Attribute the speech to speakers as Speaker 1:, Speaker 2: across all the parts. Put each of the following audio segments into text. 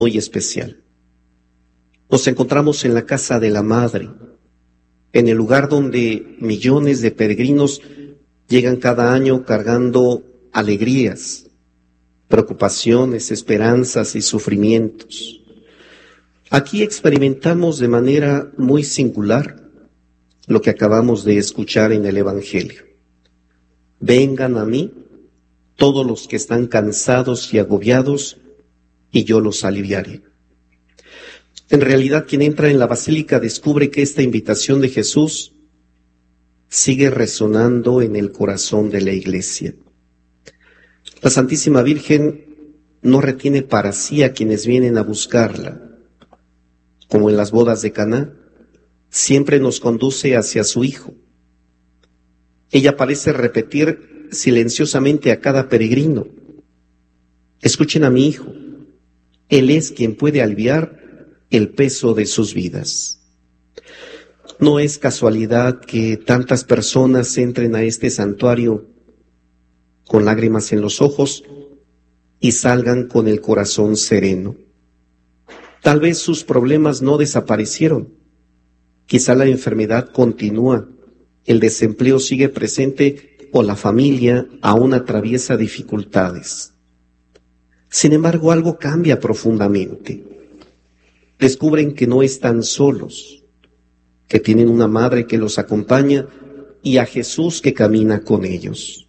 Speaker 1: muy especial. Nos encontramos en la casa de la Madre, en el lugar donde millones de peregrinos llegan cada año cargando alegrías, preocupaciones, esperanzas y sufrimientos. Aquí experimentamos de manera muy singular lo que acabamos de escuchar en el Evangelio. Vengan a mí todos los que están cansados y agobiados, y yo los aliviaré. En realidad, quien entra en la basílica descubre que esta invitación de Jesús sigue resonando en el corazón de la Iglesia. La Santísima Virgen no retiene para sí a quienes vienen a buscarla. Como en las bodas de Caná, siempre nos conduce hacia su Hijo. Ella parece repetir silenciosamente a cada peregrino: escuchen a mi Hijo, Él es quien puede aliviar el peso de sus vidas. No es casualidad que tantas personas entren a este santuario con lágrimas en los ojos y salgan con el corazón sereno. Tal vez sus problemas no desaparecieron, quizá la enfermedad continúa, el desempleo sigue presente o la familia aún atraviesa dificultades. Sin embargo, algo cambia profundamente. Descubren que no están solos, que tienen una madre que los acompaña y a Jesús que camina con ellos.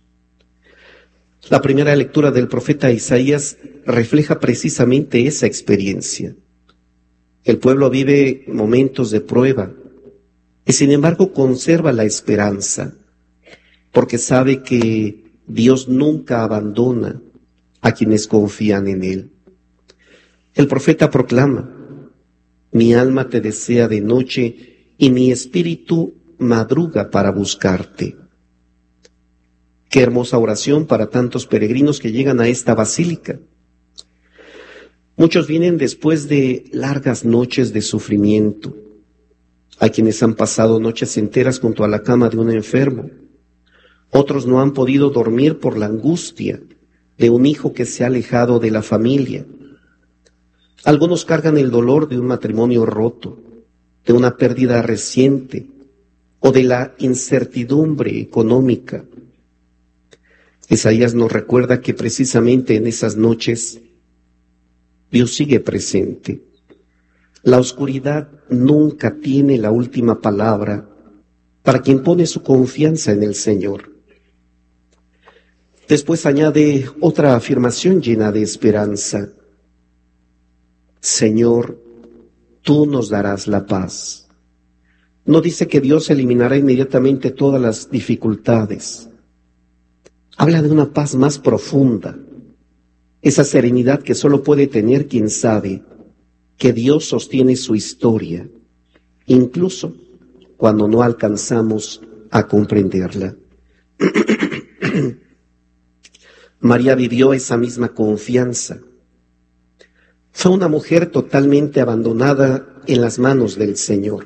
Speaker 1: La primera lectura del profeta Isaías refleja precisamente esa experiencia. El pueblo vive momentos de prueba y sin embargo conserva la esperanza, porque sabe que Dios nunca abandona a quienes confían en Él. El profeta proclama: mi alma te desea de noche y mi espíritu madruga para buscarte. Qué hermosa oración para tantos peregrinos que llegan a esta basílica. Muchos vienen después de largas noches de sufrimiento. Hay quienes han pasado noches enteras junto a la cama de un enfermo. Otros no han podido dormir por la angustia de un hijo que se ha alejado de la familia. Algunos cargan el dolor de un matrimonio roto, de una pérdida reciente o de la incertidumbre económica. Isaías nos recuerda que precisamente en esas noches Dios sigue presente. La oscuridad nunca tiene la última palabra para quien pone su confianza en el Señor. Después añade otra afirmación llena de esperanza: Señor, tú nos darás la paz. No dice que Dios eliminará inmediatamente todas las dificultades. Habla de una paz más profunda, esa serenidad que solo puede tener quien sabe que Dios sostiene su historia, incluso cuando no alcanzamos a comprenderla. María vivió esa misma confianza. Fue una mujer totalmente abandonada en las manos del Señor.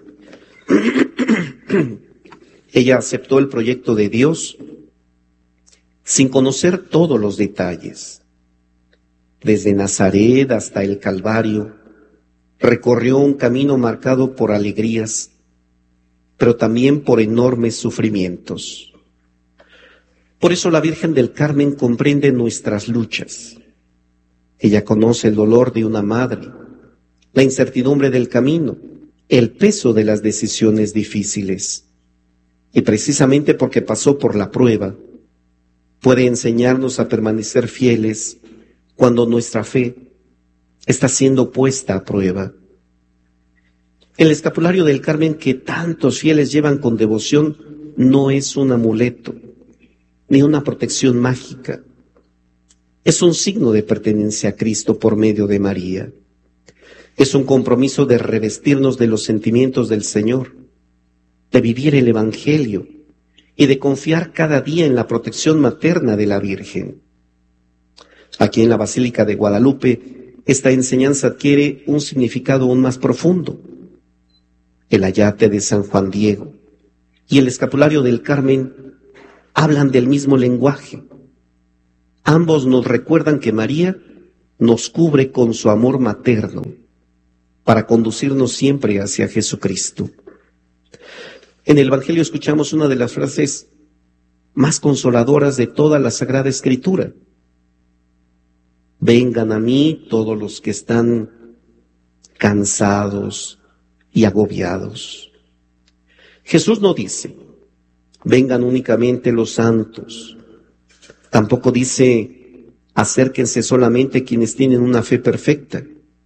Speaker 1: Ella aceptó el proyecto de Dios sin conocer todos los detalles. Desde Nazaret hasta el Calvario, recorrió un camino marcado por alegrías, pero también por enormes sufrimientos. Por eso la Virgen del Carmen comprende nuestras luchas. Ella conoce el dolor de una madre, la incertidumbre del camino, el peso de las decisiones difíciles. Y precisamente porque pasó por la prueba, puede enseñarnos a permanecer fieles cuando nuestra fe está siendo puesta a prueba. El escapulario del Carmen que tantos fieles llevan con devoción no es un amuleto, ni una protección mágica. Es un signo de pertenencia a Cristo por medio de María. Es un compromiso de revestirnos de los sentimientos del Señor, de vivir el Evangelio y de confiar cada día en la protección materna de la Virgen. Aquí en la Basílica de Guadalupe, esta enseñanza adquiere un significado aún más profundo. El ayate de San Juan Diego y el escapulario del Carmen hablan del mismo lenguaje. Ambos nos recuerdan que María nos cubre con su amor materno para conducirnos siempre hacia Jesucristo. En el Evangelio escuchamos una de las frases más consoladoras de toda la Sagrada Escritura. Vengan a mí todos los que están cansados y agobiados. Jesús no dice, vengan únicamente los santos. Tampoco dice, acérquense solamente quienes tienen una fe perfecta.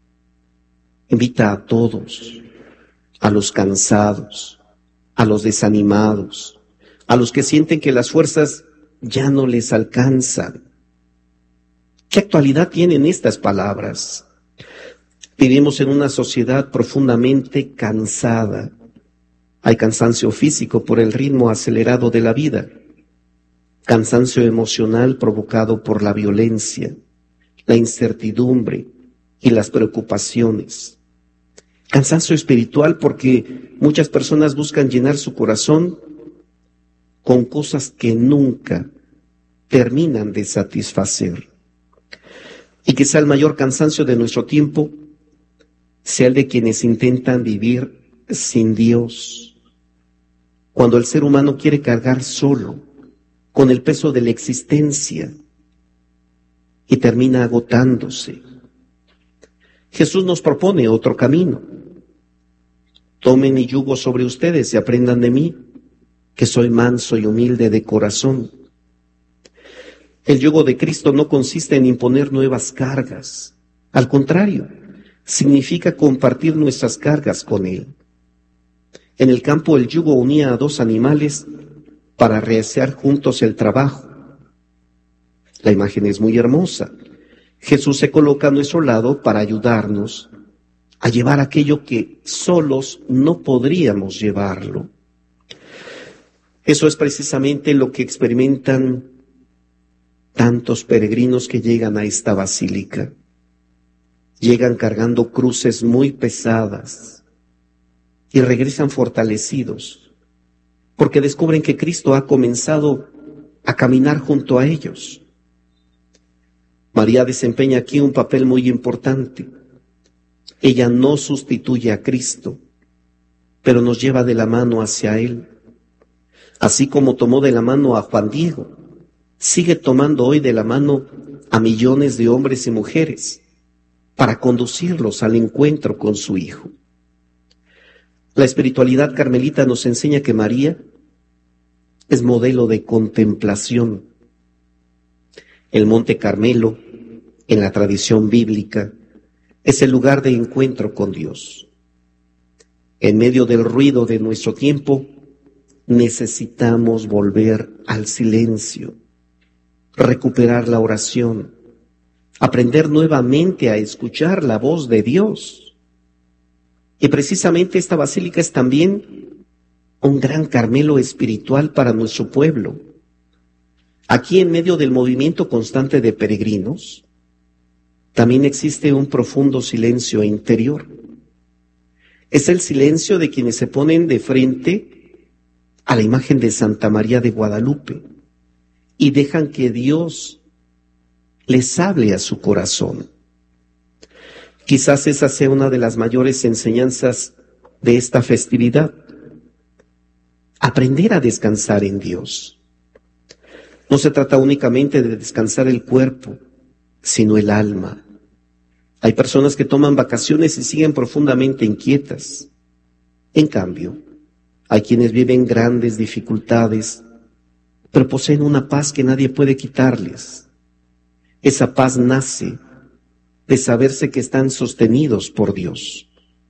Speaker 1: Invita a todos, a los cansados, a los desanimados, a los que sienten que las fuerzas ya no les alcanzan. ¿Qué actualidad tienen estas palabras? Vivimos en una sociedad profundamente cansada. Hay cansancio físico por el ritmo acelerado de la vida, cansancio emocional provocado por la violencia, la incertidumbre y las preocupaciones, cansancio espiritual porque muchas personas buscan llenar su corazón con cosas que nunca terminan de satisfacer. Y quizá el mayor cansancio de nuestro tiempo sea el de quienes intentan vivir sin Dios. Cuando el ser humano quiere cargar solo con el peso de la existencia y termina agotándose. Jesús nos propone otro camino. Tomen mi yugo sobre ustedes y aprendan de mí, que soy manso y humilde de corazón. El yugo de Cristo no consiste en imponer nuevas cargas. Al contrario, significa compartir nuestras cargas con Él. En el campo el yugo unía a dos animales para realizar juntos el trabajo. La imagen es muy hermosa. Jesús se coloca a nuestro lado para ayudarnos a llevar aquello que solos no podríamos llevarlo. Eso es precisamente lo que experimentan tantos peregrinos que llegan a esta basílica. Llegan cargando cruces muy pesadas y regresan fortalecidos, porque descubren que Cristo ha comenzado a caminar junto a ellos. María desempeña aquí un papel muy importante. Ella no sustituye a Cristo, pero nos lleva de la mano hacia Él. Así como tomó de la mano a Juan Diego, sigue tomando hoy de la mano a millones de hombres y mujeres para conducirlos al encuentro con su Hijo. La espiritualidad carmelita nos enseña que María es modelo de contemplación. El Monte Carmelo, en la tradición bíblica, es el lugar de encuentro con Dios. En medio del ruido de nuestro tiempo, necesitamos volver al silencio, recuperar la oración, aprender nuevamente a escuchar la voz de Dios. Y precisamente esta basílica es también un gran Carmelo espiritual para nuestro pueblo. Aquí, en medio del movimiento constante de peregrinos, también existe un profundo silencio interior. Es el silencio de quienes se ponen de frente a la imagen de Santa María de Guadalupe y dejan que Dios les hable a su corazón. Quizás esa sea una de las mayores enseñanzas de esta festividad. Aprender a descansar en Dios. No se trata únicamente de descansar el cuerpo, sino el alma. Hay personas que toman vacaciones y siguen profundamente inquietas. En cambio, hay quienes viven grandes dificultades, pero poseen una paz que nadie puede quitarles. Esa paz nace de saberse que están sostenidos por Dios.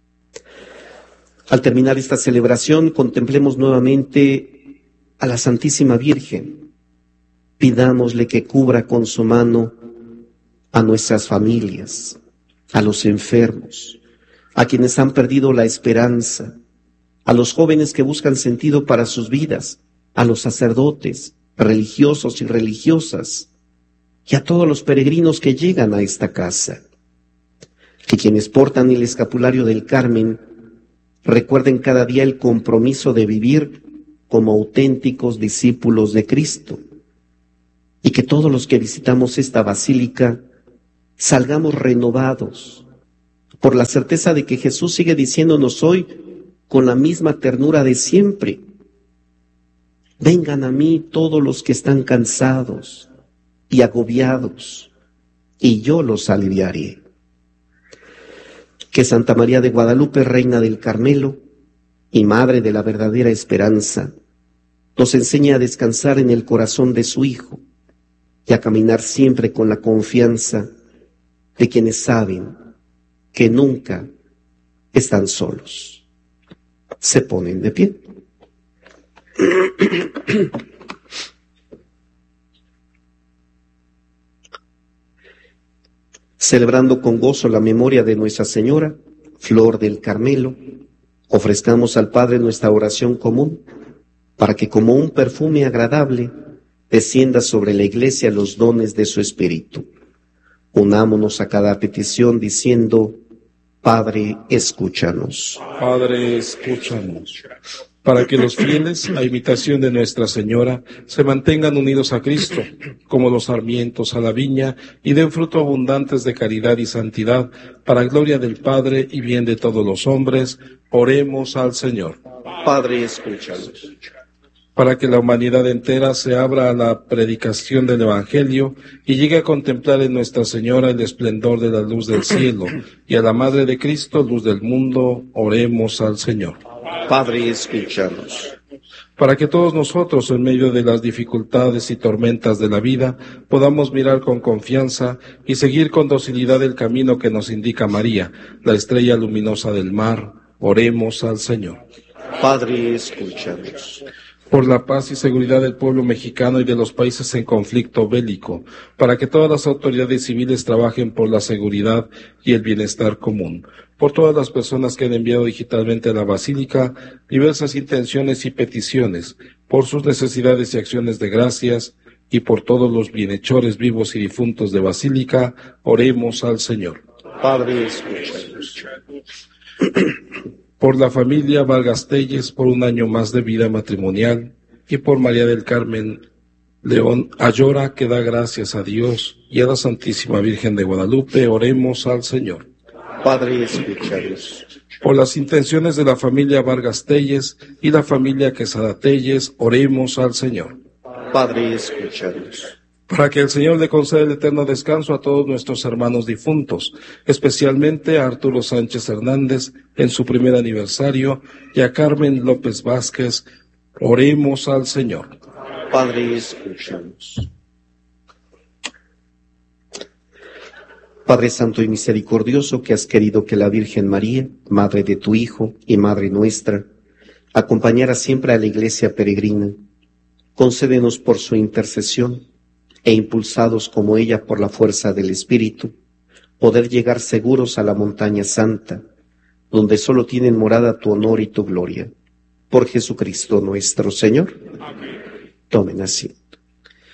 Speaker 1: Al terminar esta celebración, contemplemos nuevamente a la Santísima Virgen. Pidámosle que cubra con su mano a nuestras familias, a los enfermos, a quienes han perdido la esperanza, a los jóvenes que buscan sentido para sus vidas, a los sacerdotes, religiosos y religiosas, y a todos los peregrinos que llegan a esta casa. Que quienes portan el escapulario del Carmen recuerden cada día el compromiso de vivir como auténticos discípulos de Cristo, y que todos los que visitamos esta basílica salgamos renovados por la certeza de que Jesús sigue diciéndonos hoy con la misma ternura de siempre: vengan a mí todos los que están cansados y agobiados, y yo los aliviaré. Que Santa María de Guadalupe, Reina del Carmelo y Madre de la verdadera esperanza, nos enseñe a descansar en el corazón de su Hijo y a caminar siempre con la confianza de quienes saben que nunca están solos. Se ponen de pie. Celebrando con gozo la memoria de Nuestra Señora, Flor del Carmelo, ofrezcamos al Padre nuestra oración común, para que como un perfume agradable descienda sobre la Iglesia los dones de su Espíritu. Unámonos a cada petición diciendo: Padre, escúchanos.
Speaker 2: Padre, escúchanos. Para que los fieles, a imitación de Nuestra Señora, se mantengan unidos a Cristo, como los sarmientos a la viña, y den fruto abundantes de caridad y santidad, para gloria del Padre y bien de todos los hombres, oremos al Señor.
Speaker 1: Padre, escúchanos.
Speaker 2: Para que la humanidad entera se abra a la predicación del Evangelio y llegue a contemplar en Nuestra Señora el esplendor de la luz del cielo, y a la Madre de Cristo, luz del mundo, oremos al Señor.
Speaker 1: Padre, escúchanos.
Speaker 2: Para que todos nosotros, en medio de las dificultades y tormentas de la vida, podamos mirar con confianza y seguir con docilidad el camino que nos indica María, la estrella luminosa del mar, oremos al Señor.
Speaker 1: Padre, escúchanos.
Speaker 2: Por la paz y seguridad del pueblo mexicano y de los países en conflicto bélico, para que todas las autoridades civiles trabajen por la seguridad y el bienestar común. Por todas las personas que han enviado digitalmente a la Basílica diversas intenciones y peticiones, por sus necesidades y acciones de gracias, y por todos los bienhechores vivos y difuntos de Basílica, oremos al Señor.
Speaker 1: Padre, escúchanos.
Speaker 2: Por la familia Vargas Telles, por un año más de vida matrimonial, y por María del Carmen León Ayora, que da gracias a Dios, y a la Santísima Virgen de Guadalupe, oremos al Señor.
Speaker 1: Padre, escúchanos.
Speaker 2: Por las intenciones de la familia Vargas Telles y la familia Quesada Telles, oremos al Señor.
Speaker 1: Padre, escúchanos.
Speaker 2: Para que el Señor le conceda el eterno descanso a todos nuestros hermanos difuntos, especialmente a Arturo Sánchez Hernández en su primer aniversario y a Carmen López Vázquez, oremos al Señor.
Speaker 1: Padre, escúchanos. Padre Santo y Misericordioso, que has querido que la Virgen María, Madre de tu Hijo y Madre nuestra, acompañara siempre a la Iglesia peregrina, concédenos por su intercesión, e impulsados como ella por la fuerza del Espíritu, poder llegar seguros a la montaña santa, donde solo tienen morada tu honor y tu gloria. Por Jesucristo nuestro Señor. Amén. Tomen asiento.